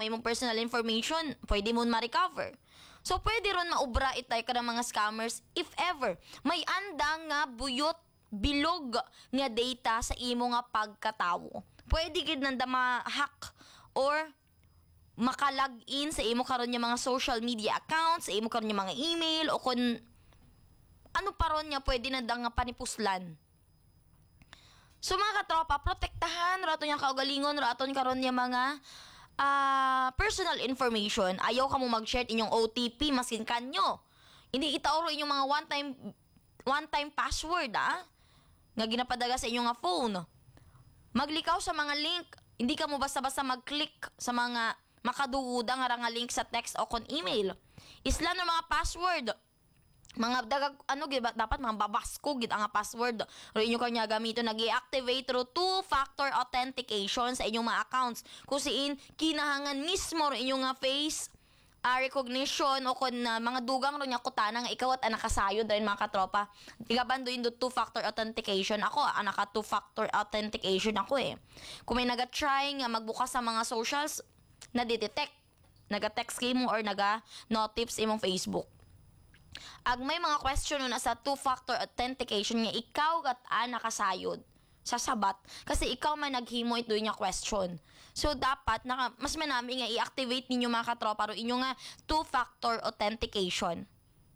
imong personal information, pwede mo ma-recover. So, pwede ron maubra itay ka ng mga scammers if ever may andang nga buyot bilog nga data sa imo nga pagkatawo. Pwede gid nanda ma-hack or maka-login sa imo karon nga mga social media accounts, sa imo karon nga mga email o kun ano pa ron nga pwede nanda nga panipuslan. So mga katropa, protektahan raton nga kaugalingon raton karon nga mga personal information. Ayaw ka mo mag-share inyong OTP maskin kanyo. Hindi itaoro inyong mga one-time password nga ginapadaga sa inyong nga phone. Maglikaw sa mga link. Hindi ka mo basta-basta mag-click sa mga makaduguda nga link sa text o kon email. Isla ng mga password. Mga dagag dapat mga babasko gid ang password. Ro inyo kanya gamiton nag-i-activate through two-factor authentication sa inyong mga accounts. Kusiin kinahangan mismo ro inyong nga face recognition o kun mga dugang ro nya kutana nga ikaw at nakasayod rin mga katropa. Igabandoin do two-factor authentication. Ako naka two-factor authentication ako eh. Kung may naga-try nga magbukas sa mga socials na-detect, naga-text kay mo or naga-notifs imong Facebook. Ag may mga question na sa two-factor authentication nga ikaw kat nakasayod sa sabat kasi ikaw man naghimo ito yung question. So dapat mas manami nga i-activate ninyo mga katropa ro inyo nga two-factor authentication.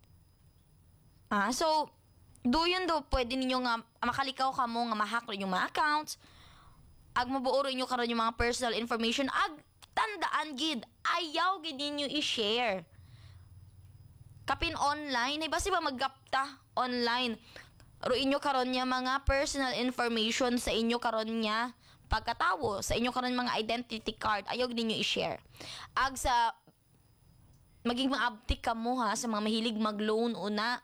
So yun pwede ninyo nga makalikaw ka mo nga ma-hack ro yung mga accounts. Ag mabuo ro inyo karon yung mga personal information. Ag tandaan gid ayaw gid ninyo i-share. Kapin online, basi ba maggapta online? Ro inyo karon nya mga personal information sa inyo karon nya pagkatawo, sa inyo karon mga identity card, ayaw ninyo i-share. Ag sa maging maabtik ka mo sa mga mahilig mag-loan una.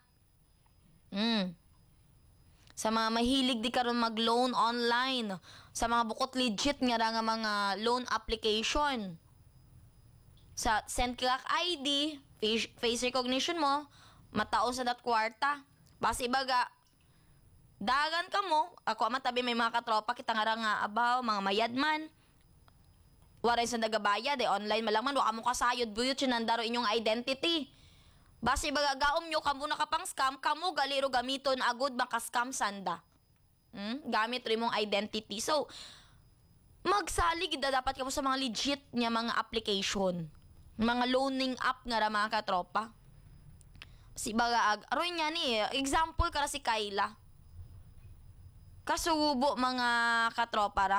Sa mga mahilig di karon mag-loan online, sa mga bukot legit nga mga loan application. Sa send click ID, face recognition mo, mataon sa dat kwarta. Basi baga, dagan ka mo, ako matabi may mga katropa, kita nga abaw, mga mayadman. Waray sa nagabayad, online malangman, waka mo kasayod, buyot yun nandaro inyong identity. Basi baga, gaom nyo, kamo nakapang scam, kamo galiro gamiton, agud maka-scam sanda. Gamit rin mong identity. So, magsalig dapat ka mo sa mga legit nga mga application. Mga loaning app nga mga katropa. Si baga aroy niya ni example kara si Kayla. Kasubo mga katropa ra.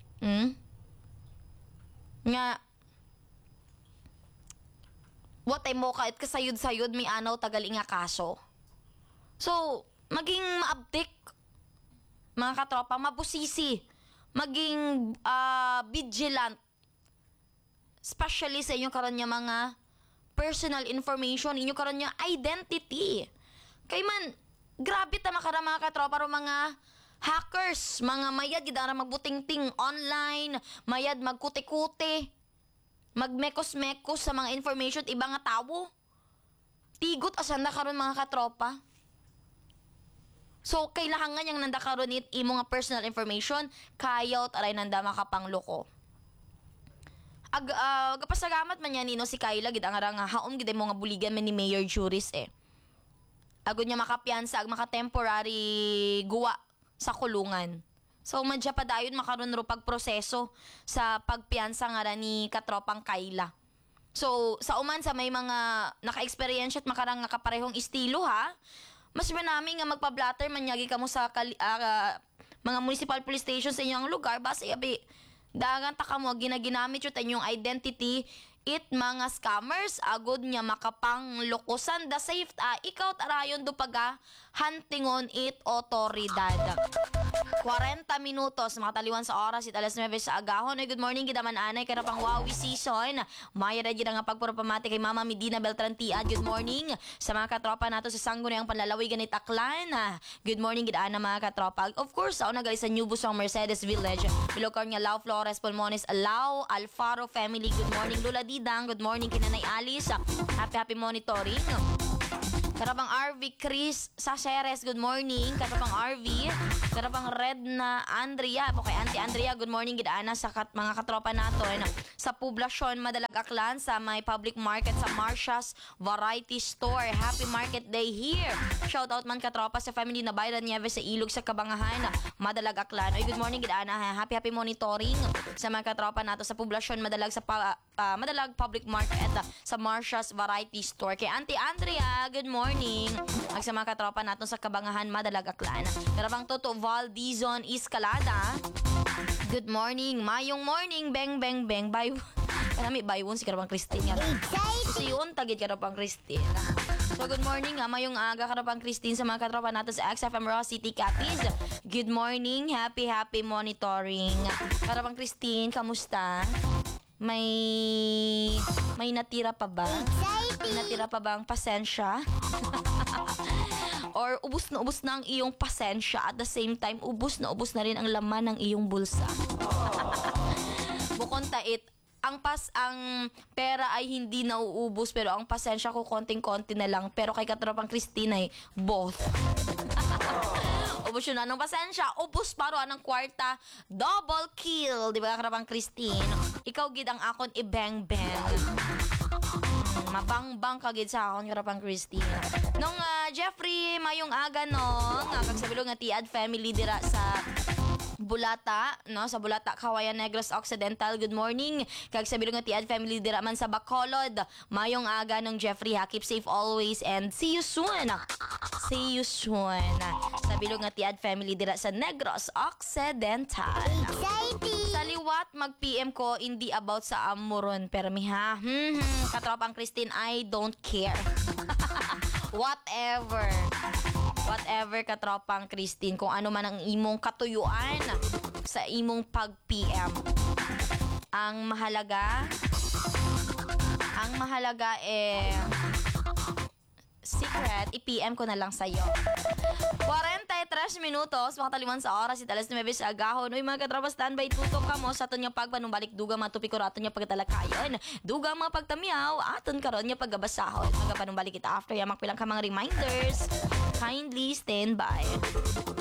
Nga what mo kahit kasayod-sayod may anaw tagali nga kaso. So, maging maabtik mga katropa, mabusisi, maging vigilant. Especially sa inyo karon nya mga personal information, inyo karon nya identity. Kay man, grabe ta makara mga katropa ro mga hackers, mga mayad gid ara magbutingting online, mayad magkuti-kuti, magmekos-mekos sa mga information iba nga tawo. Tigot asan na karon mga katropa. So kailangan yang nanda karon imo nga personal information, kayot aray nanda makapangloko. Gapasagamat man niya nino si Kayla gid ang nga haom gid mo nga buligan man ni Mayor Juris agud niya makapiyansa ag maka-temporary guwa sa kulungan. So madya pa dayon makaron ro pagproseso sa pagpiyansa nga ni katropang Kayla. So sa uman sa may mga naka-experience at makarang nga kaparehong estilo mas manami nga magpa-blatter man yagi kamo sa mga municipal police station sa inyong lugar base abi dagan ta kamo ginaginamit yung inyong identity mga scammers agud nya makapang lokosan da safe ikaw tarayon do huntingon otoridad. 40 minutos makataliwan sa oras alas 9 sa agahon. Good morning gidaman anay kaya pang Wawi season. Maya ra gid nga pagpuro pamati kay Mama Medina Beltrantiad. Good morning sa mga katropa nato sa Sangguniang Panlalawi ganit Aklan. Good morning gid ana mga katropa. Of course sa nagali sa New Busong Mercedes Village. Bilokar nga Lau Flores Pulmones Lau Alfaro family. Good morning Lula Didang. Good morning kinanay Alice. Happy monitoring. Karabang RV Chris Saceres, good morning. Karabang RV. Kada pang red na Andrea. Okay, Auntie Andrea, good morning gid ana sa mga katropa nato sa poblasyon Madalag Aklan sa may public market sa Marcia's Variety Store. Happy Market Day here. Shout out man katropa sa family na Bayran Nieves sa Ilog sa Kabangahan, Madalag Aklan. Oy, good morning gid ana. Happy monitoring sa mga katropa nato sa poblasyon Madalag sa Madalag Public Market sa Marcia's Variety Store. Kay Auntie Andrea, good morning. Ag sa mga katropa nato sa Kabangahan, Madalag Aklan. Pero pang Toto Valdizon Escalada, good morning. Mayong morning, beng beng beng. Bye. Kanami baywon si Karapang Christine nga. Si yun tagid Karapang Christine. So good morning, mayong aga Karapang Christine sa mga katropa nato sa XFM Raw City Capiz. Good morning, happy monitoring. Karapang Christine, kamusta? May natira pa ba? May natira pa bang pasensya? Or ubos na ang iyong pasensya, at the same time ubos na rin ang laman ng iyong bulsa? Bukod tait, ang pera ay hindi nauubos, pero ang pasensya ko konting-konti na lang. Pero kay katropang Christine ay both. Ubos yun na ng pasensya, ubos paro ng kwarta, double kill, di ba katropang Christine? Ikaw gid ang akon i-bang-bang. Mabang-bang kagid sa akon katropang Christine. Nung Jeffrey, mayong aga no, nga kagsabilog nga Tiad family dira sa Bulata, no? Sa Bulata, Kawayan Negros Occidental. Good morning. Kag sa bilog nga Tiad family dira man sa Bacolod. Mayong aga ng Jeffrey, ha. Keep safe always and see you soon. See you soon. Sa bilog nga Tiad family dira sa Negros Occidental. Sa liwat mag-PM ko hindi about sa amuron permi ha. Katropang Christine, I don't care. Whatever katropang Christine, kung ano man ang imong katuyuan sa imong pag-PM. Ang mahalaga secret, i-PM ko na lang sa'yo. 43 minutos, makataliman sa oras, italas na mebis agahon. Uy mga katropa, standby, tutok ka mo sa aton yung pagpanumbalik, dugang matupi ko aton yung pagtalakayon, dugang mga pagtamiyaw, aton karon yung paggabasahon. Magapanumbalik kita after yamak pilang ka mga reminders. Kindly stand by.